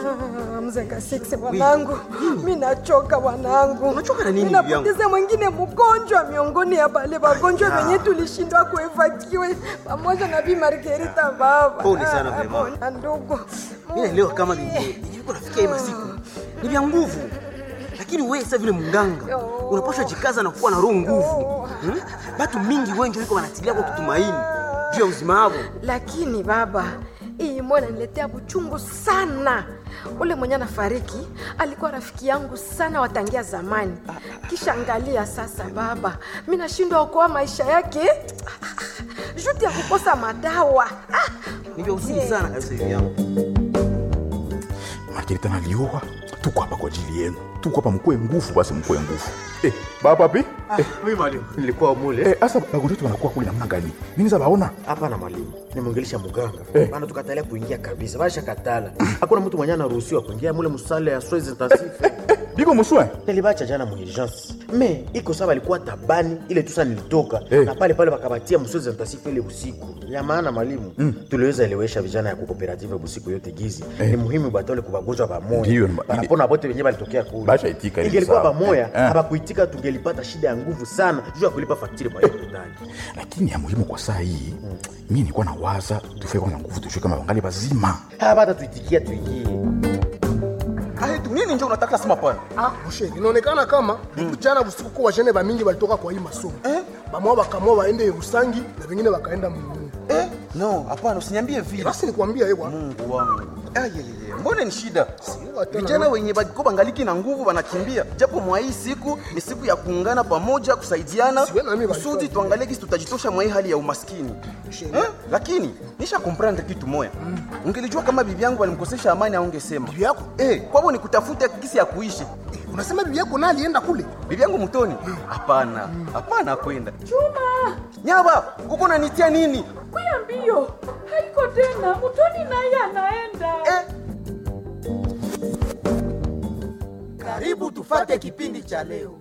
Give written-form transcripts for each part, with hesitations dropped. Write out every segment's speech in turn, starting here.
Mzenga six wanangu. Mimi nachoka wanangu. Unachoka na nini bibi yangu? Ninapoteza mwingine mgonjwa miongoni ya wale wagonjwa wenye tulishindwa kuevakiwe pamoja na Bi Margarita baba. Pole sana mama. Ndugu. Mimi leo kama nilikuwa nafikia hii masiku. Ni vya nguvu. Lakini wewe sasa vile munganga unapaswa jikaza na kuwa na roho nguvu. Watu mingi wengi wiko wanatilia kwa kutumaini juu ya uzima wao. Lakini baba, hii mwana niletea buchungu sana. Ule mwenye anafariki alikuwa rafiki yangu sana watangia zamani. Kisha angalia sasa baba, mimi nashindwa kuokoa maisha yake. Juti ya kukosa madawa. Ni vya uzuri sana kabisa bibi yangu. Margarita nalioa. Tuko hapa kwa ajili yenu. Tuko hapa mkoe nguvu basi mkoe nguvu. Baba pi? Mimi mwalimu, nilikuwa mule. Asa bagonjwa wetu wanakuwa kule namna gani? Nini za baona? Hapana mwalimu. Nimeongelesha muganga. Maana tukatalia kuingia kabisa. Basha katala. Hakuna mtu mwenye anaruhusiwa kuingia mule musale ya soins intensifs. Biko muswe? Nilibacha jana mu urgence. Me iko sawa alikuwa tabani ile tusa nilitoka na pale wakabatia soins intensifs ile usiku. Ya maana mwalimu, tuliweza elewesha vijana ya cooperative usiku yote gizi. Ni muhimu batole kubagonjwa pamoja. Wanapona wote wenyewe walitokea kule. Basha itika ile. Ingelikuwa pamoja, habakuitika tungelipata shida ya nguvu sana juu ya kulipa fakturi kwa hiyo ndani. Lakini ya muhimu kwa saa hii, mimi nilikuwa nawaza tufike kwa nguvu tushike kama wangali bazima. Hata tuitikia tuingie. Nini ndio unataka sema pana? Mshe, inaonekana kama jana usiku kwa wajane ba mingi walitoka kwa hii masomo. Bamoa bakamua waende Rusangi na wengine wakaenda Mungu. No, hapana usiniambie vile. Basi nikwambia yeye bwana. Mungu wangu. Mbona ni shida? Vijana wenye bako bangaliki na nguvu wanakimbia. Japo mwa hii siku ni siku ya kuungana pamoja, kusaidiana. Kusudi tuangalie kisi tutajitosha mwa hii hali ya umaskini. Lakini nisha comprendre kitu moja. Ungelijua kama bibi yangu alimkosesha amani aungesema. Bibi yako? Kwao ni kutafuta kisi ya kuishi. Unasema bibi yako na alienda kule? Bibi yangu mtoni? Hapana. Hapana kwenda. Chuma! Nyaba, uko unanitia nini? Kuya mbio. Haiko tena. Mtoni naye anaenda. Karibu tufate kipindi cha leo.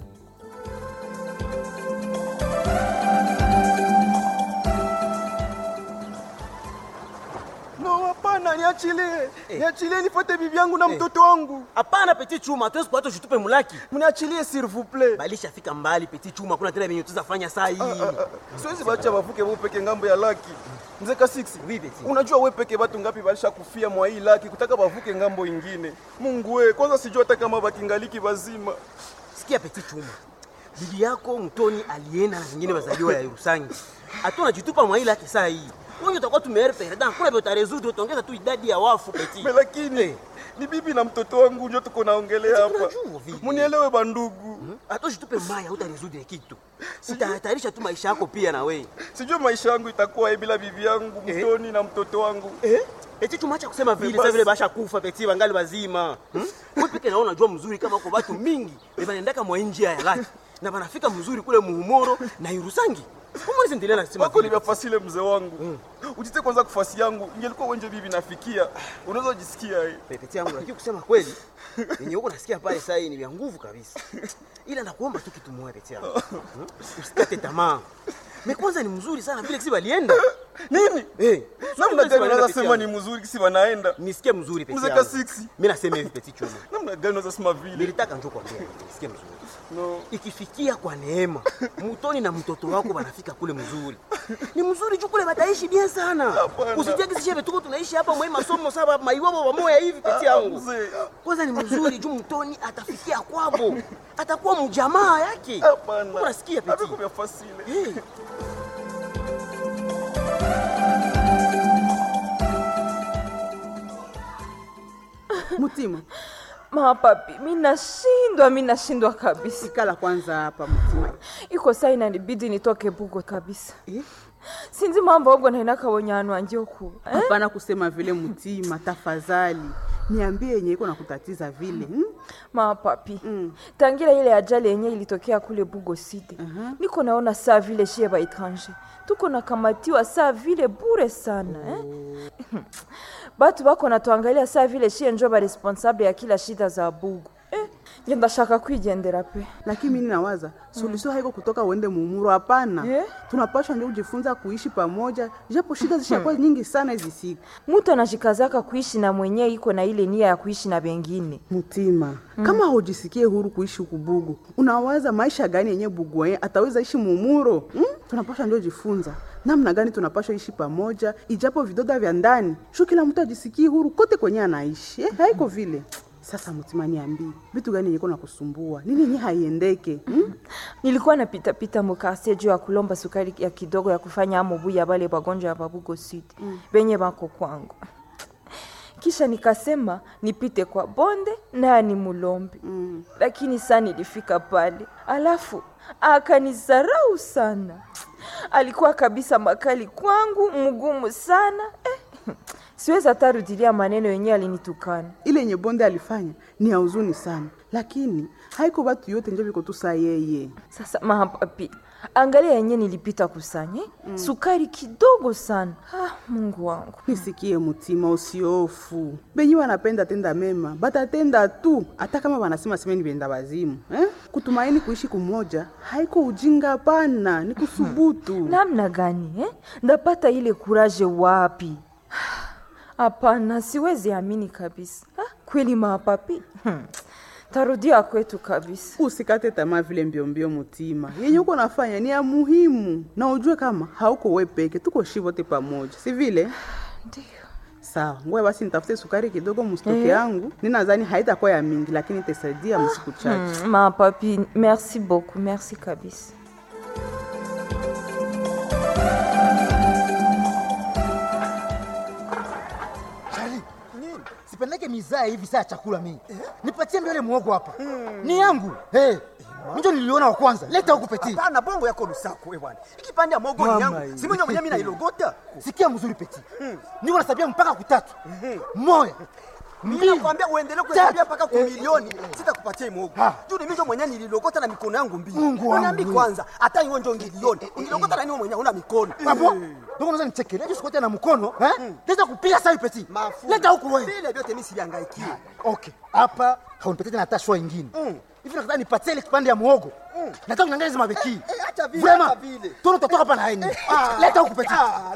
No, hapana, niachilie. Niachilie nifuate bibi yangu na mtoto wangu. Hapana Petit Chuma, hatuwezi kuacha tutupe mulaki. Mniachilie s'il vous plaît. Balisha fika mbali Petit Chuma, kuna tena venye tuzafanya saa hii. Siwezi bacha bavuke wao peke ngambo ya laki. Mzee ka 6. Unajua wewe peke watu ngapi balisha kufia mwa hii laki kutaka bavuke ngambo ingine. Mungu wewe, kwanza sijua hata kama bakingaliki bazima. Sikia Petit Chuma. Bibi yako mtoni alienda na wengine wazaliwa ya Rusangi. Hatuna jitupa mwa hii laki saa hii. Wewe utakuwa tumeerpe dan kuna bota rezudu utaongeza tu idadi ya wafu Petit. Lakini ni bibi na mtoto wangu ndio tuko naongelea hapa. Munielewe bandugu. Hatoshi tupe mbaya utarezudu kitu. Sitahatarisha tu maisha yako pia na wewe. Sijui maisha yangu itakuwa bila bibi yangu mtoni na mtoto wangu. Eti tumacha kusema vile sasa vile basha kufa Petit wangali wazima. Wewe peke naona unajua mzuri kama uko watu mingi wanaendaka mwa nje ya laki na wanafika mzuri kule Muhumoro na Irusangi. Kama nisendelea na sema wako nimefasile mzee wangu. Ujite kwanza kufasi yangu. Ingelikuwa wenje bibi nafikia. Unaweza jisikia Petit yangu lakini kusema kweli yenye huko nasikia pale sasa ni vya nguvu kabisa. Ila nakuomba tu kitu moja Petit yangu. Usikate tamaa. Kwanza ni mzuri sana vile kisi walienda. Nini? Namna gani unaweza sema ni mzuri kisi wanaenda? Nisikie mzuri Petit yangu. Mzee ka 6. Mimi nasema hivi Petit Chuma. Namna gani unaweza sema vile? Nilitaka njoo kwambia nisikie mzuri. No. Ikifikia kwa neema, mtoni na mtoto wako wanafika kule mzuri. Ni mzuri juu kule bataishi bien sana. Usitie kisi shebe tuko tunaishi hapa mwa masomo saba maiwabo wa moya hivi Petit yangu. Kwanza ni mzuri juu mtoni atafikia kwabo. Atakuwa mjamaa yake. Hapana. Unasikia Petit? Hapo fasile. Mutima. Papi, mimi nashindwa kabisa. Ikala kwanza hapa Mutima. Iko saa inanibidi nitoke Bugo kabisa. Sinzi mambo yangu nainaka wonyano anjio ku. Hapana kusema vile Mutima, tafadhali. Niambie yenye iko nakutatiza vile. Papi. Tangira ile ajali yenye ilitokea kule Bugo City. Niko naona saa vile shie ba étranger. Tuko na kamatiwa saa vile bure sana, Batu bako natuangalia saa vile shie njoba responsable ya kila shida za Bugo. Yenda shaka kuigendera pe. Lakini mimi nawaza suluhisho haiko kutoka uende mumuro, hapana. Tunapaswa ndio kujifunza kuishi pamoja, japo shida zishakuwa nyingi sana hizi siku. Mtu anajikazaka kuishi na mwenyewe iko na ile nia ya kuishi na wengine. Mutima, kama hujisikie huru kuishi kubugu, unawaza maisha gani yenye bugu ataweza ishi mumuro? Tunapaswa ndio jifunza namna gani tunapaswa ishi pamoja, ijapo vidoda vya ndani. Sio kila mtu ajisikie huru kote kwenye anaishi. Haiko vile. Sasa Mutima, niambie, vitu gani yeko na kusumbua? Nini yenye haiendeke? Nilikuwa napita pita mukase juu ya kulomba sukari ya kidogo ya kufanya amobu ya bale bagonjwa ya Babugo Sud. Benye bako kwangu. Kisha nikasema nipite kwa bonde na ni mulombe. Lakini sana nilifika pale. Alafu akanizarau sana. Alikuwa kabisa makali kwangu, mgumu sana. Siwezi hata rudilia maneno yenyewe alinitukana. Ile yenye bonde alifanya ni ya huzuni sana. Lakini haiko watu yote ndio biko tu saa yeye. Sasa mahapapi, angalia yenyewe nilipita kusanya. Sukari kidogo sana. Mungu wangu. Nisikie Mutima, usiofu. Benyi wanapenda tenda mema, batatenda tu. Hata kama wanasema semeni benda wazimu. Kutumaini kuishi kumoja haiko ujinga pana, ni kusubutu. Namna gani? Ndapata ile kuraje wapi? Hapana, siwezi amini kabisa. Kweli mapapi? Tarudia kwetu kabisa. Usikate tamaa vile mbio Mutima. Yenye uko nafanya ni ya muhimu. Na ujue kama hauko wewe peke, tuko shivote pamoja. Si vile? Ndio. Sawa, ngoja basi nitafute sukari kidogo mstoke yangu. Ninadhani haitakuwa ya mingi lakini itasaidia msiku chache. Mapapi, merci beaucoup, merci kabisa. Sipendeke mizaa hivi saa chakula mimi. Nipatie mbele muogo hapa. Ni yangu. Mjo niliona wa kwanza. Leta huku Peti. Hapana, bongo yako lusako wewe bwana. Ikipande ya mogo ni yangu. Si mwenye mimi nailogota. Sikia mzuri Peti. Niko nasabia mpaka kutatu. Moja. Mimi nakwambia uendelee kuhesabia mpaka kwa milioni. Sitakupatia mogo. Juu ni mimi mwenyewe nililogota na mikono yangu mbili. Niambi kwanza, hata hiyo ndio ngilioni. Unilogota na nini mwenyewe una mikono? Hapo. Ndio unaweza nichekelea sikote na mkono, Leta kupiga sasa Peti. Leta huku wewe. Vile vyote mimi siliangaikia. Okay. Hapa haunipatie na tashwa nyingine. Hivi nataka nipatie ile kipande ya muogo. Nataka niangalie mabeki. Acha vile, acha vile. Tono utatoka hapa na haini. Leta huku Peti.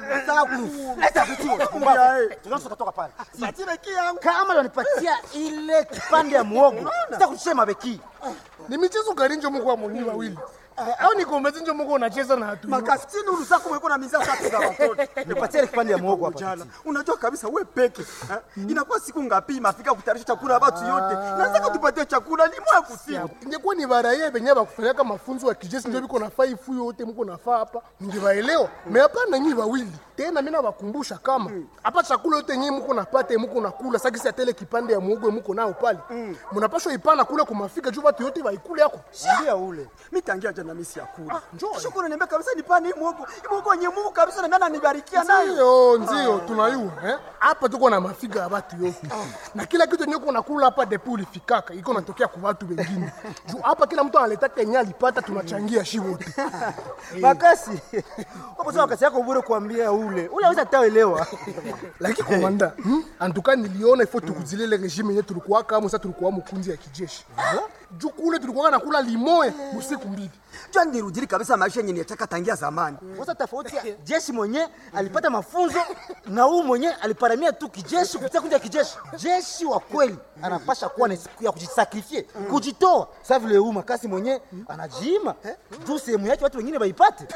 Leta Peti. Tunaweza kutoka pale. Patie beki yangu. Kama unanipatia ile kipande ya muogo, sitakushia mabeki. Ni michezo gani njo Mungu amuniwa wili? Au ni kombe njo Mungu unacheza na hatu. Makafitini ulusako mweko na mizaa tatu za watoto. Nipatie ile kipande ya muogo hapa jana. Unajua kabisa wewe peke. Inakuwa siku ngapi mafika kutayarisha chakula watu yote. Nataka tupatie chakula ni mwa kusiku. Ingekuwa ni baraye benye bakufanyaka mafunzo ya kijeshi ndio biko na 5 yote mko nafaa hapa. Ningewaelewa. Me hapana nyinyi wawili. Tena mimi nawakumbusha kama hapa chakula yote nyinyi mko napata mko nakula sasa kisa tele kipande ya muogo mko nao pale. Mnapaswa ipana kula kumafika juu watu yote waikule yako. Ndio ule. Mimi tangia jana mimi si yakula. Shukuru niambia kabisa nipane muogo. Muogo wenye Mungu kabisa na mimi ananibarikia nayo. Ndio tunayua hapa tuko na mafiga ya watu yote. Na kila kitu nyoko nakula hapa depuli fikaka iko natokea kwa watu wengine. Juu hapa kila mtu analeta Kenya alipata tunachangia shi wote. Makasi. Hapo sasa wakati yako bure kuambia ule hawezi taelewa. Lakini komanda, antuka niliona ifo tukuzilele regime yetu tulikuwa kama sasa tulikuwa mkunzi ya kijeshi. Juu kule tulikuwa nakula limoe usiku mbili. Jua nirudili kabisa maisha yenye nitaka tangia zamani. Sasa tofauti ya jeshi mwenye alipata mafunzo na huyu mwenye aliparamia tu kijeshi kupitia kundi ya kijeshi. Jeshi wa kweli anapasha kuwa na siku ya kujisakrifie, kujitoa. Sasa vile huyu Makasi mwenye anajiima juu sehemu yake watu wengine waipate.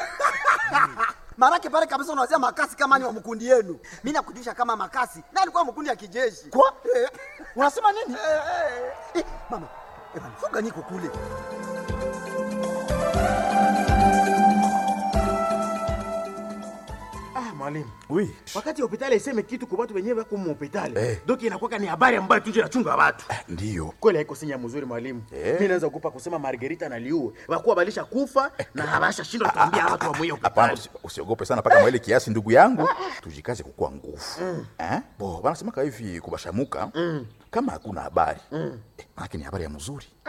Marake pale kabisa unawazia Makasi kama ni wa mkundi yenu. Mimi nakujulisha kama Makasi na alikuwa mkundi ya kijeshi. Kwa? Unasema nini? Mama, funga niko kule. Mwalimu. Oui. Wakati hospitali iseme kitu kwa watu wenyewe wako mu hospitali. Doki inakuwa ni habari ambayo tunje nachunga watu. Ndio. Kweli haiko sinya mzuri mwalimu. Mimi naweza kukupa kusema Margarita na Liu wakuwa balisha kufa na habasha shindwa kuambia watu wa moyo. Hapana, usiogope sana paka mwele kiasi ndugu yangu. Tujikaze kukua nguvu. Bo, wanasema hivi kubashamuka kama hakuna habari. Lakini habari ya mzuri.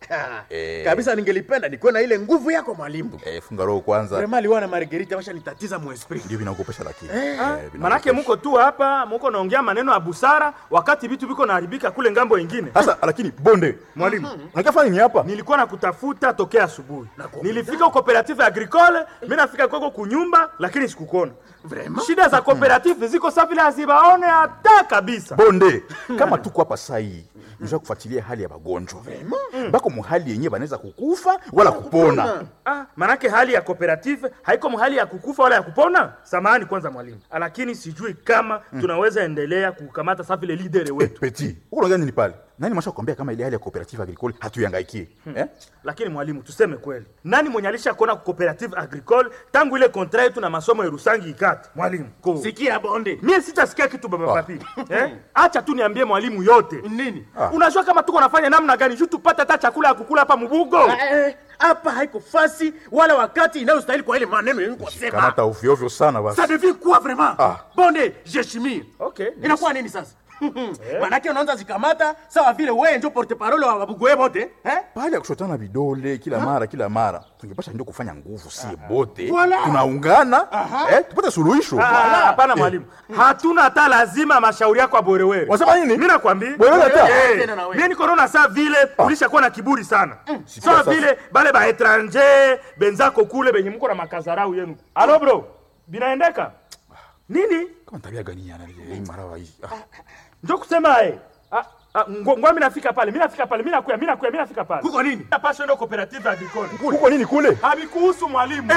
Kabisa ningelipenda nikuwe na ile nguvu yako mwalimu. Funga roho kwanza. Vraiment liwana Margarita washa nitatiza mu esprit. Ndio vinakopesha lakini. Manake muko tu hapa, muko naongea maneno ya busara wakati vitu viko naharibika kule ngambo nyingine. Sasa lakini bonde, mwalimu, unakafanya nini hapa? Nilikuwa nakutafuta tokea asubuhi. Nilifika cooperative agricole, mimi nafika kwako kunyumba lakini sikukuona. Vraiment? Shida za cooperative ziko safi la zibaone hata kabisa. Bonde, kama tuko hapa sahi, njoo kufuatilia hali ya wagonjwa. Bako muhali yenyewe banaweza kukufa wala kupona. Manake hali ya cooperative haiko muhali ya kukufa wala ya kupona. Samahani kwanza mwalimu. Lakini sijui kama tunaweza endelea kukamata safi le leader wetu. Petit, uko gani ni pale? Nani mwasha kuambia kama ile hali ya cooperative agricole hatuyangaikie? Lakini mwalimu, tuseme kweli. Nani mwenye alishakuona cooperative agricole tangu ile contrat yetu na masomo ya Rusangi ikati? Mwalimu. Sikia bonde. Mimi sitasikia kitu baba papi. Acha tu niambie mwalimu yote. Nini? Unajua kama tuko nafanya namna gani juu tupate hata chakula ya kukula hapa Mubugo? Hapa haiko fasi wala wakati inayostahili kwa ile maneno yenu kusema. Kama ta ovyo sana basi. Ça devient quoi vraiment? Bonde, Jeshimir. Okay. Inakuwa nini sasa? Manake unaanza zikamata sawa vile wewe ndio porte parole wa Babugoe bote, Pale ya kushotana vidole kila mara. Tungepasha ndio kufanya nguvu si bote. Voilà. Tunaungana, tupate suluhisho. Hapana mwalimu. Hatuna hata lazima mashauri yako aborewere. Wasema nini? Mimi nakwambia. Wewe hata. Mimi niko naona saa vile ulishakuwa na kiburi sana. Sawa vile bale ba étranger benzako kule benye mko na makazarau yenu. Alo bro, binaendeka? Nini? Kama tabia gani yana hii marawa hii? Ndio kusema ngwa mimi nafika pale, mimi nafika pale. Kuko nini? Napaswa ndio cooperative agricole. Kuko nini kule? Habikuhusu mwalimu.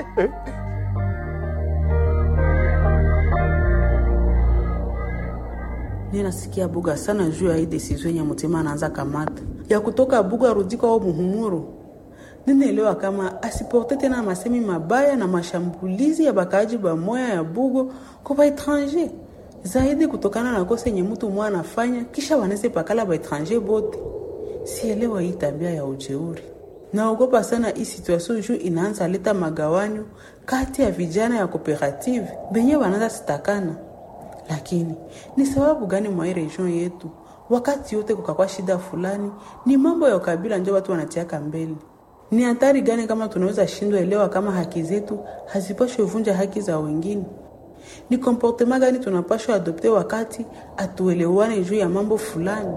Ninasikia buga sana juu ya hii decision ya Mutima anaanza kamata ya kutoka buga arudi kwa Muhumuro. Ninaelewa kama asiporte tena masemi mabaya na mashambulizi ya bakaji ba moya ya bugo kwa ba étranger. Zaidi kutokana na kosa yenye mtu mmoja anafanya kisha wanese pakala ba étranger bote. Sielewa hii tabia ya ujeuri. Naogopa sana hii situation juu inaanza leta magawanyo kati ya vijana ya cooperative benye wanaanza sitakana. Lakini ni sababu gani mwa hii region yetu wakati yote kukakwa shida fulani ni mambo ya ukabila ndio watu wanatiaka mbele? Ni hatari gani kama tunaweza shindwa elewa kama haki zetu hazipaswi vunja haki za wengine? Ni comportement gani tunapaswa adopte wakati atuelewane juu ya mambo fulani?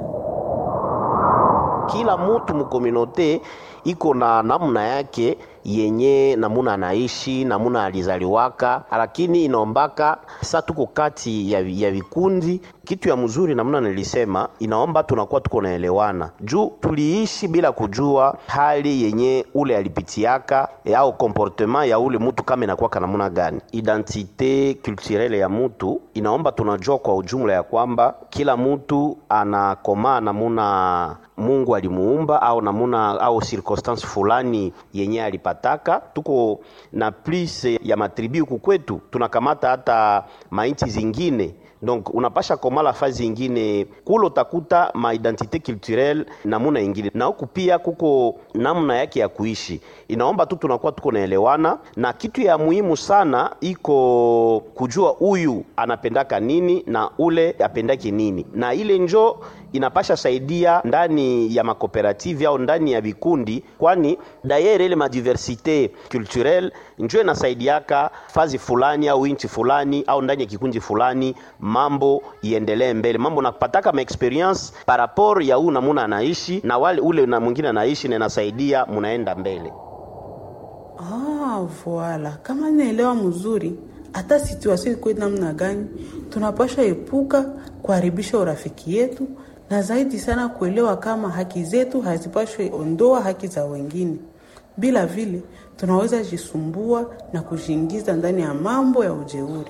Kila mtu mkomunote iko na namna yake yenye namuna anaishi, namuna alizaliwaka, lakini inaombaka sasa tuko kati ya vikundi. Kitu ya mzuri namuna nilisema, inaomba tunakuwa tuko naelewana. Juu tuliishi bila kujua hali yenye ule alipitiaka au comportement ya ule mtu kama inakuwa namuna gani. Identite culturelle ya mtu inaomba tunajua kwa ujumla ya kwamba kila mtu anakoma namuna Mungu alimuumba au namuna au circumstance fulani yenye alipataka. Tuko na plus ya matribu huku kwetu, tunakamata hata mainchi zingine. Donc unapasha komala fazi zingine kulo takuta ma identité culturelle namuna ingine. Na huku pia kuko namna yake ya kuishi. Inaomba tu tunakuwa tuko naelewana, na kitu ya muhimu sana iko kujua huyu anapendaka nini na ule apendaki nini. Na ile njo inapasha saidia ndani ya makooperative au ndani ya vikundi, kwani d'ailleurs ile madiversité culturelle njo inasaidiaka fazi fulani au inchi fulani au ndani ya kikundi fulani mambo iendelee mbele. Mambo nakupataka ma experience par rapport ya huyu namuna anaishi na wale ule na mwingine anaishi, na inasaidia munaenda mbele. Voilà. Kama naelewa mzuri, hata situation iko namna gani, tunapaswa epuka kuharibisha urafiki yetu, na zaidi sana kuelewa kama haki zetu hazipaswi ondoa haki za wengine. Bila vile tunaweza jisumbua na kujiingiza ndani ya mambo ya ujeuri.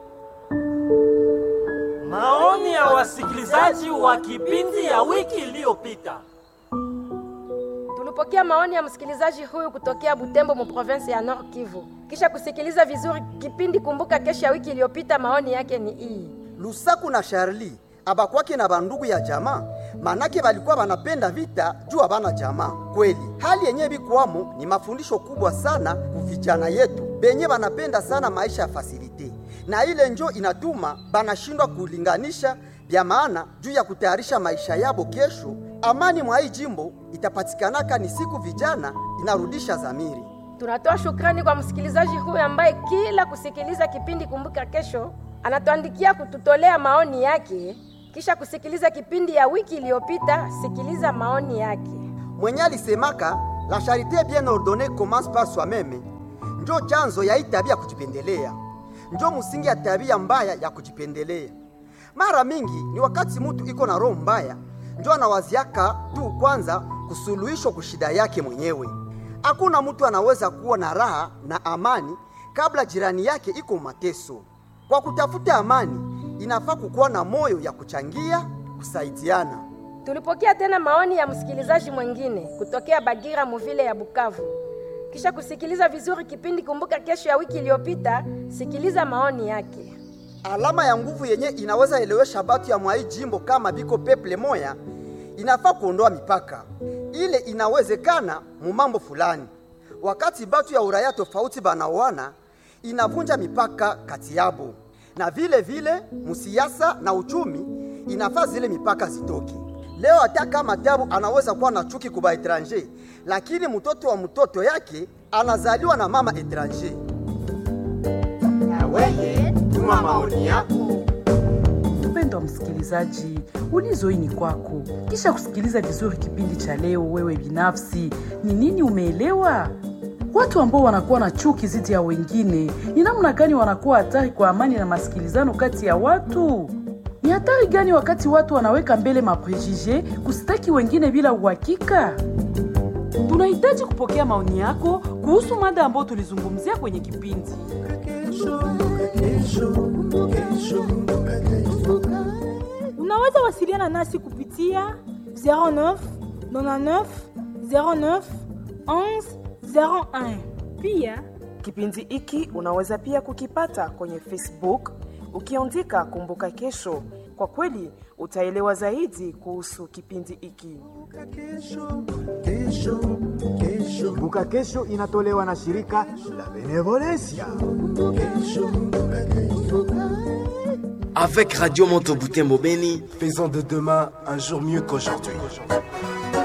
Maoni ya wasikilizaji wa kipindi ya wiki iliyopita. Tulipokea maoni ya msikilizaji huyu kutokea Butembo mu province ya Nord Kivu. Kisha kusikiliza vizuri kipindi Kumbuka Kesho ya wiki iliyopita, maoni yake ni hii. Lusaku na Charlie abakwake na bandugu ya jamaa, manake walikuwa wanapenda vita juu abana jamaa. Kweli hali yenye bikuamo ni mafundisho kubwa sana kuvijana yetu benye wanapenda sana maisha ya fasilite, na ile njo inatuma banashindwa kulinganisha vya maana juu ya kutayarisha maisha yabo kesho amani mwa hii jimbo itapatikanaka ni siku vijana inarudisha zamiri. Tunatoa shukrani kwa msikilizaji huyu ambaye kila kusikiliza kipindi Kumbuka Kesho anatuandikia kututolea maoni yake, kisha kusikiliza kipindi ya wiki iliyopita, sikiliza maoni yake. Mwenye alisemaka la charité bien ordonnée commence par soi-même, njo chanzo ya hii tabia kujipendelea, njo msingi ya tabia mbaya ya kujipendelea. Mara mingi ni wakati mtu iko na roho mbaya, njo anawaziaka tu kwanza kusuluhisho kushida yake mwenyewe. Hakuna mtu anaweza kuwa na raha na amani kabla jirani yake iko mateso. Kwa kutafuta amani, inafaa kukuwa na moyo ya kuchangia, kusaidiana. Tulipokea tena maoni ya msikilizaji mwingine kutokea Bagira muvile ya Bukavu. Kisha kusikiliza vizuri kipindi Kumbuka Kesho ya wiki iliyopita, sikiliza maoni yake. Alama ya nguvu yenye inaweza elewesha batu ya mwai jimbo kama biko peple moya, inafaa kuondoa mipaka. Ile inawezekana mu mambo fulani. Wakati batu ya uraya tofauti banaoana, inavunja mipaka kati yabo. Na vile vile musiasa na uchumi inafaa zile mipaka zitoki. Leo hata kama tabu anaweza kuwa na chuki kuba etranger, lakini mtoto wa mtoto yake anazaliwa na mama etranger. Na wewe tuma maoni yako. Mpendwa msikilizaji, ulizo hii ni kwako. Kisha kusikiliza vizuri kipindi cha leo, wewe binafsi ni nini umeelewa? Watu ambao wanakuwa na chuki zidi ya wengine, ni namna gani wanakuwa hatari kwa amani na masikilizano kati ya watu? Ni hatari gani wakati watu wanaweka mbele maprejije kusitaki wengine bila uhakika? Tunahitaji kupokea maoni yako kuhusu mada ambayo tulizungumzia kwenye kipindi. Unaweza wasiliana nasi kupitia 09 99 09 11 01. Pia kipindi hiki unaweza pia kukipata kwenye Facebook ukiandika Kumbuka Kesho. Kwa kweli utaelewa zaidi kuhusu kipindi hiki. Kumbuka Kesho inatolewa na shirika la Benevolencia. Avec Radio Moto Butembo Beni, faisons de demain un jour mieux qu'aujourd'hui.